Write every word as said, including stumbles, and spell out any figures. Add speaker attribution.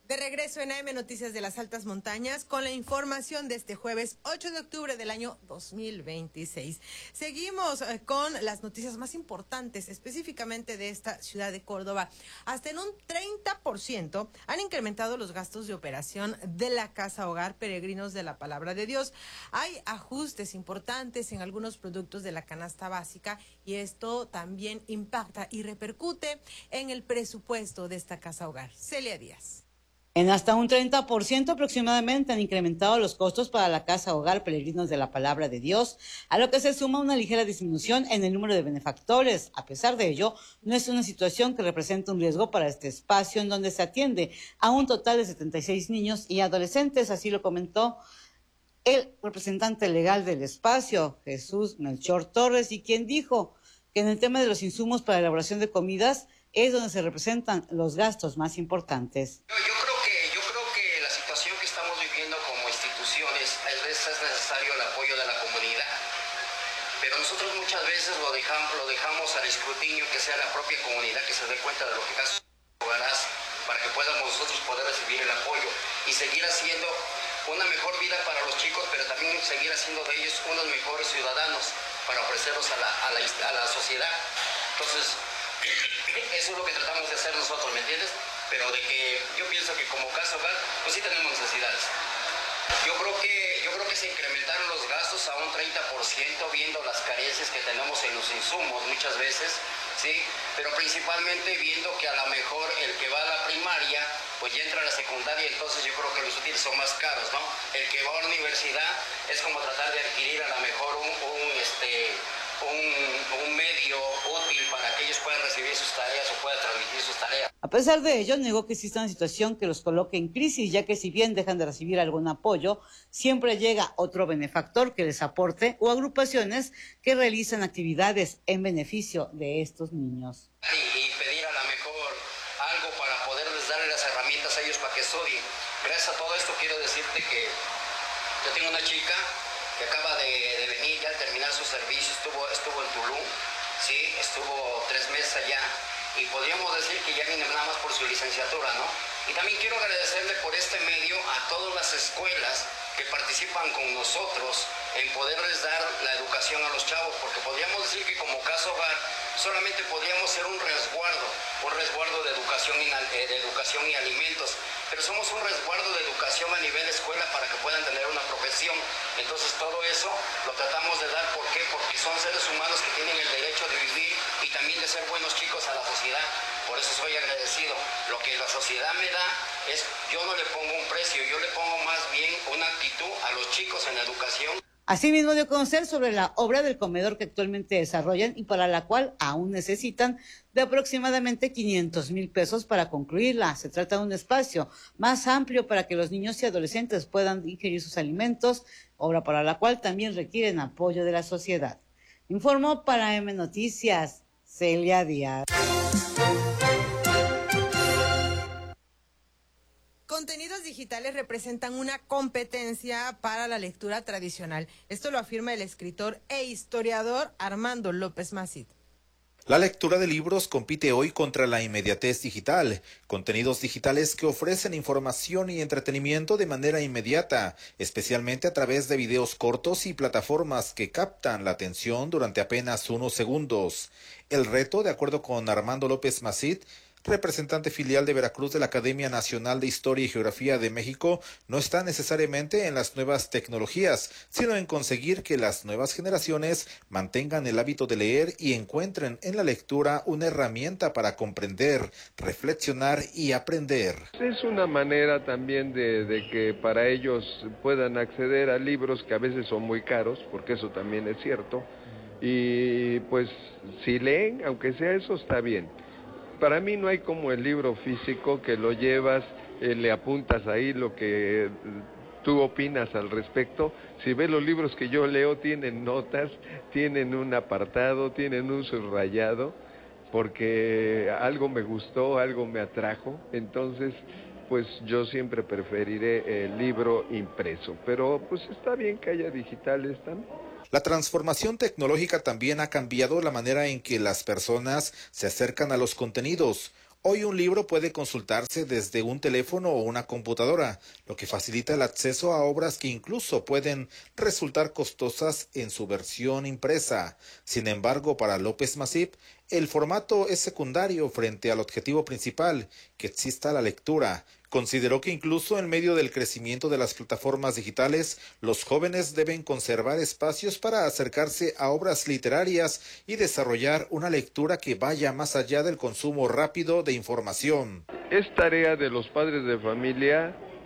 Speaker 1: De regreso en A M Noticias de las Altas Montañas con la información de este jueves ocho de octubre del año dos mil veintiséis. Seguimos eh, con las noticias más importantes, específicamente de esta ciudad de Córdoba. Hasta en un treinta por ciento han incrementado los gastos de operación de la Casa Hogar Peregrinos de la Palabra de Dios. Hay ajustes importantes en algunos productos de la canasta básica y esto también impacta y repercute en el presupuesto de esta Casa Hogar. Celia Díaz.
Speaker 2: En hasta un treinta por ciento aproximadamente han incrementado los costos para la Casa Hogar Peregrinos de la Palabra de Dios, a lo que se suma una ligera disminución en el número de benefactores. A pesar de ello, no es una situación que representa un riesgo para este espacio en donde se atiende a un total de setenta y seis niños y adolescentes, así lo comentó el representante legal del espacio, Jesús Melchor Torres, y quien dijo que en el tema de los insumos para la elaboración de comidas es donde se representan los gastos más importantes.
Speaker 3: Yo, yo creo que yo creo que la situación que estamos viviendo como instituciones, a veces es necesario el apoyo de la comunidad, pero nosotros muchas veces lo dejamos, lo dejamos al escrutinio que sea la propia comunidad que se dé cuenta de lo que Casa Hogar hace para que podamos nosotros poder recibir el apoyo y seguir haciendo una mejor vida para los chicos, pero también seguir haciendo de ellos unos mejores ciudadanos para ofrecerlos a la, a la, a la sociedad. Entonces, eso es lo que tratamos de hacer nosotros, ¿me entiendes? Pero de que yo pienso que como Casa Hogar, pues sí tenemos necesidades. Yo creo que yo creo que se incrementaron los gastos a un treinta por ciento viendo las carencias que tenemos en los insumos muchas veces, ¿sí? Pero principalmente viendo que a lo mejor el que va a la primaria, pues ya entra a la secundaria, entonces yo creo que los útiles son más caros, ¿no? El que va a la universidad es como tratar de adquirir a lo mejor un, un este... Un, un medio útil para que ellos puedan recibir sus tareas o puedan transmitir sus tareas.
Speaker 2: A pesar de ello, negó que exista una situación que los coloque en crisis, ya que si bien dejan de recibir algún apoyo, siempre llega otro benefactor que les aporte o agrupaciones que realizan actividades en beneficio de estos niños.
Speaker 3: Y, y pedir a lo mejor algo para poderles darle las herramientas a ellos para que estudien. Gracias a todo esto quiero decirte que yo tengo una chica que acaba de, de venir ya al terminar su servicio, estuvo, estuvo en Tulum, sí, estuvo tres meses allá, y podríamos decir que ya viene nada más por su licenciatura, ¿no? Y también quiero agradecerle por este medio a todas las escuelas que participan con nosotros en poderles dar la educación a los chavos, porque podríamos decir que como Casa Hogar solamente podríamos ser un resguardo, un resguardo de educación y, de educación y alimentos, pero somos un resguardo de educación a nivel escuela para que puedan tener una profesión. Entonces todo eso lo tratamos de dar, ¿por qué? Porque son seres humanos que tienen el derecho de vivir y también de ser buenos chicos a la sociedad. Por eso soy agradecido. Lo que la sociedad me da es, yo no le pongo un precio, yo le pongo más bien una actitud a los chicos en la educación.
Speaker 2: Asimismo dio a conocer sobre la obra del comedor que actualmente desarrollan y para la cual aún necesitan de aproximadamente quinientos mil pesos para concluirla. Se trata de un espacio más amplio para que los niños y adolescentes puedan ingerir sus alimentos, obra para la cual también requieren apoyo de la sociedad. Informó para A M Noticias, Celia Díaz.
Speaker 1: Contenidos digitales representan una competencia para la lectura tradicional. Esto lo afirma el escritor e historiador Armando López Macid.
Speaker 4: La lectura de libros compite hoy contra la inmediatez digital, contenidos digitales que ofrecen información y entretenimiento de manera inmediata, especialmente a través de videos cortos y plataformas que captan la atención durante apenas unos segundos. El reto, de acuerdo con Armando López Macid, representante filial de Veracruz de la Academia Nacional de Historia y Geografía de México, no está necesariamente en las nuevas tecnologías, sino en conseguir que las nuevas generaciones mantengan el hábito de leer y encuentren en la lectura una herramienta para comprender, reflexionar y aprender.
Speaker 5: Es una manera también de, de que para ellos puedan acceder a libros que a veces son muy caros, porque eso también es cierto, y pues si leen, aunque sea eso, está bien. Para mí no hay como el libro físico que lo llevas, eh, le apuntas ahí lo que tú opinas al respecto. Si ves los libros que yo leo, tienen notas, tienen un apartado, tienen un subrayado, porque algo me gustó, algo me atrajo. Entonces, pues yo siempre preferiré el libro impreso, pero pues está bien que haya digitales también.
Speaker 4: La transformación tecnológica también ha cambiado la manera en que las personas se acercan a los contenidos. Hoy un libro puede consultarse desde un teléfono o una computadora, lo que facilita el acceso a obras que incluso pueden resultar costosas en su versión impresa. Sin embargo, para López Masip, el formato es secundario frente al objetivo principal, que exista la lectura. Consideró que incluso en medio del crecimiento de las plataformas digitales, los jóvenes deben conservar espacios para acercarse a obras literarias y desarrollar una lectura que vaya más allá del consumo rápido de información.
Speaker 5: Es tarea de los padres de familia